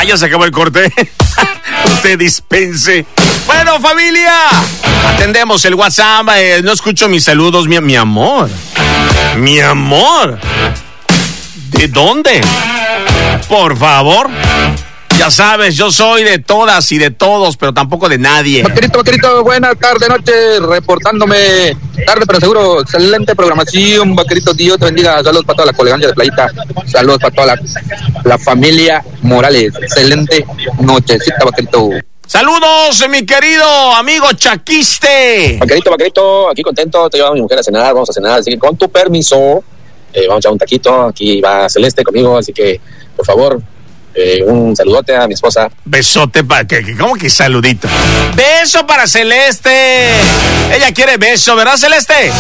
ya se acabó el corte. Usted dispense. Bueno, familia, atendemos el WhatsApp. No escucho mis saludos, mi amor. Mi amor. ¿De dónde? Por favor. Ya sabes, yo soy de todas y de todos, pero tampoco de nadie. Vaquerito, buenas tardes, noche, reportándome. Tarde, pero seguro, excelente programación, Vaquerito, Dios te bendiga. Saludos para toda la colegancia de Playita. Saludos para toda la familia Morales. Excelente nochecita, Vaquerito. Saludos, mi querido amigo Chaquiste. Vaquerito, aquí contento. Te llevo a mi mujer a cenar, vamos a cenar. Así que con tu permiso, vamos a echar un taquito. Aquí va Celeste conmigo, así que, por favor, un saludote a mi esposa. Besote para que, ¿cómo que saludito? Beso para Celeste. Ella quiere beso, ¿verdad, Celeste?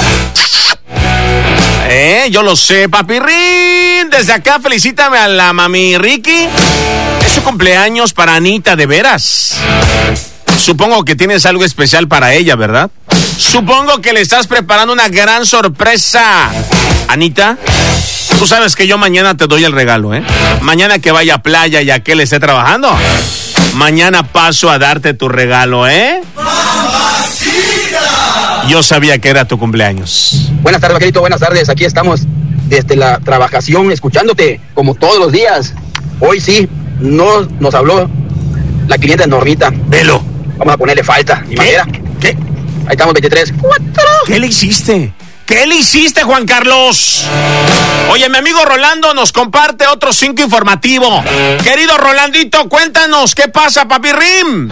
Yo lo sé, papirrín. Desde acá felicítame a la mami Ricky. Es su cumpleaños para Anita, de veras. Supongo que tienes algo especial para ella, ¿verdad? Supongo que le estás preparando una gran sorpresa. Anita, tú sabes que yo mañana te doy el regalo, ¿eh? Mañana que vaya a playa y a que le esté trabajando, mañana paso a darte tu regalo, ¿eh? ¡Mamacita! Yo sabía que era tu cumpleaños. Buenas tardes, Vaquerito, buenas tardes. Aquí estamos desde la trabajación, escuchándote, como todos los días. Hoy sí, no nos habló la clienta Normita. Velo. Vamos a ponerle falta. ¿Y manera? ¿Qué? Ahí estamos, 23. ¿Qué le hiciste? ¿Qué le hiciste, Juan Carlos? Oye, mi amigo Rolando nos comparte otro 5 informativo. Querido Rolandito, cuéntanos, ¿qué pasa, papirrim?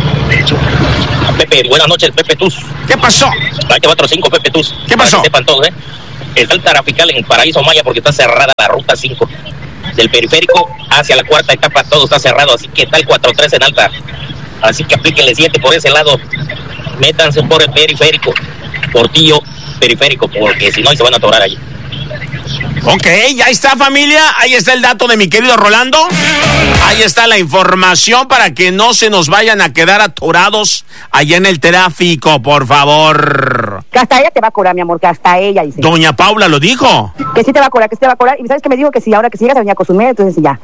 Pepe, buenas noches, Pepe Tuz. ¿Qué pasó? Ahí te va otro 5, Pepe Tuz. ¿Qué pasó? Para que sepan todos, Está el Tarafical en Paraíso Maya porque está cerrada la ruta 5. Del periférico hacia la cuarta etapa todo está cerrado, así que está el 4-3 en alta. Así que aplíquenle 7 por ese lado. Métanse por el periférico. Portillo periférico, porque si no se van a atorar allí. Ok, ya está, familia. Ahí está el dato de mi querido Rolando. Ahí está la información para que no se nos vayan a quedar atorados allá en el tráfico, por favor. Que hasta ella te va a cobrar, mi amor, que hasta ella dice. Doña Paula lo dijo. Que sí te va a cobrar, que sí te va a cobrar. Y sabes que me dijo que si ahora que si llegas a venir a consumir, entonces ya.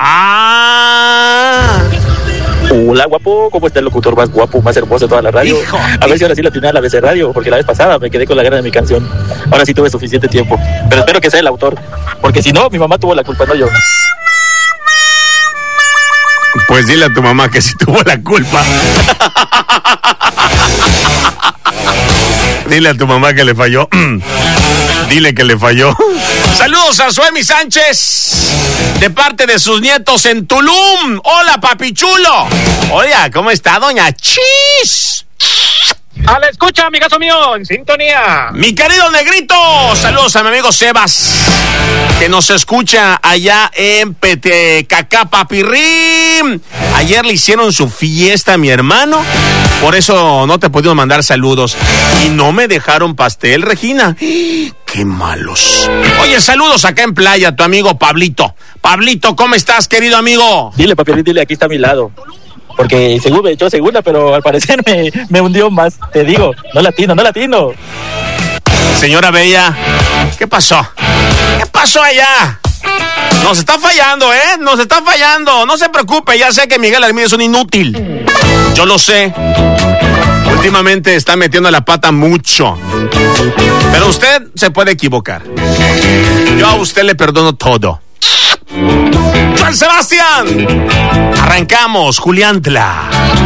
Ah. Hola, guapo, ¿cómo está el locutor más guapo, más hermoso de toda la radio? Hijo. A ver si ahora sí la tiene a la ABC Radio, porque la vez pasada me quedé con la gana de mi canción. Ahora sí tuve suficiente tiempo, pero espero que sea el autor, porque si no, mi mamá tuvo la culpa, no yo. Pues dile a tu mamá que sí tuvo la culpa. Dile a tu mamá que le falló. Dile que le falló. Saludos a Suemi Sánchez, de parte de sus nietos en Tulum. Hola, papi chulo. Hola, ¿cómo está, doña Chis? A la escucha, amigazo mío, en sintonía. Mi querido Negrito, saludos a mi amigo Sebas, que nos escucha allá en Petecacá, papirrim. Ayer le hicieron su fiesta a mi hermano, por eso no te he podido mandar saludos. Y no me dejaron pastel, Regina. ¡Qué malos! Oye, saludos acá en playa, tu amigo Pablito. Pablito, ¿cómo estás, querido amigo? Dile, papi, dile, aquí está a mi lado. Porque seguro me echó segunda, pero al parecer me hundió más. Te digo, no latino. Señora Bella, ¿qué pasó? ¿Qué pasó allá? Nos está fallando, Nos está fallando. No se preocupe, ya sé que Miguel Armida es un inútil. Yo lo sé. Últimamente está metiendo la pata mucho. Pero usted se puede equivocar. Yo a usted le perdono todo. ¡Juan Sebastián! Arrancamos, Juliantla.